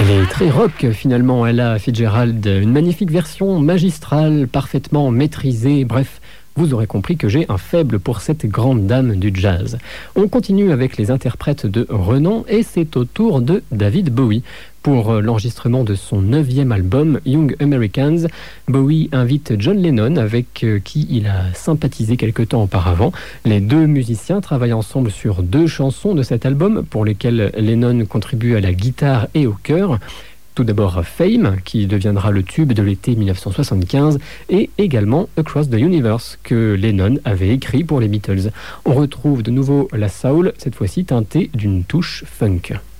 Elle est très rock finalement, Ella Fitzgerald, une magnifique version magistrale, parfaitement maîtrisée, bref, vous aurez compris que j'ai un faible pour cette grande dame du jazz. On continue avec les interprètes de renom et c'est au tour de David Bowie. Pour l'enregistrement de son 9e album, Young Americans, Bowie invite John Lennon, avec qui il a sympathisé quelque temps auparavant. Les deux musiciens travaillent ensemble sur 2 chansons de cet album, pour lesquelles Lennon contribue à la guitare et au chœur. Tout d'abord Fame, qui deviendra le tube de l'été 1975, et également Across the Universe, que Lennon avait écrit pour les Beatles. On retrouve de nouveau la soul, cette fois-ci teintée d'une touche funk.